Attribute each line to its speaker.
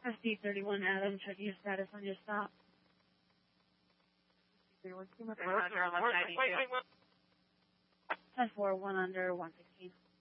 Speaker 1: SD31 Adam, checking your status on your stop. SD31 Lima. 10-4, 1 under 116.